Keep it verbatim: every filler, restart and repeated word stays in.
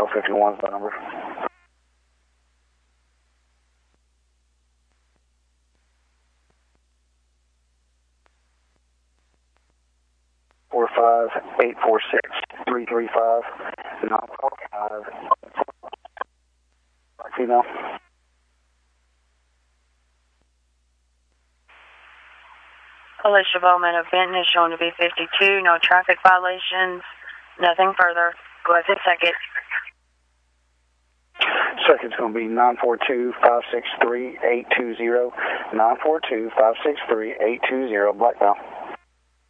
Nashville fifty-one is the number. Four five eight four six three three five. Non-call five. Female. Alicia Bowman of Benton is shown to be fifty-two. No traffic violations. Nothing further. Go ahead, second. Second's going to be nine four two five six three eight two zero. nine four two five six three eight two zero. Black Bell.